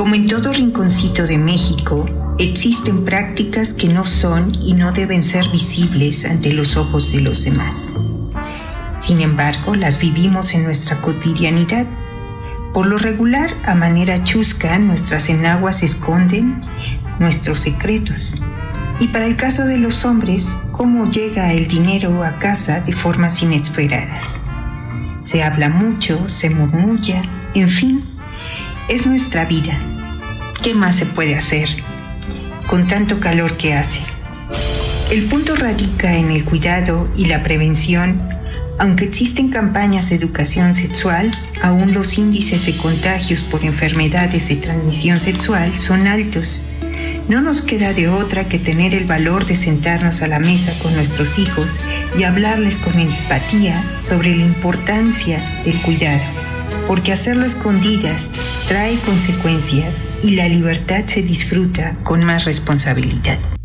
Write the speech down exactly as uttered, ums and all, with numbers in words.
Como en todo rinconcito de México, existen prácticas que no son y no deben ser visibles ante los ojos de los demás. Sin embargo, las vivimos en nuestra cotidianidad. Por lo regular, a manera chusca, nuestras enaguas esconden nuestros secretos. Y para el caso de los hombres, cómo llega el dinero a casa de formas inesperadas. Se habla mucho, se murmulla, en fin, es nuestra vida. ¿Qué más se puede hacer con tanto calor que hace? El punto radica en el cuidado y la prevención. Aunque existen campañas de educación sexual, aún los índices de contagios por enfermedades de transmisión sexual son altos. No nos queda de otra que tener el valor de sentarnos a la mesa con nuestros hijos y hablarles con empatía sobre la importancia del cuidado, porque hacerlo a escondidas trae consecuencias y la libertad se disfruta con más responsabilidad.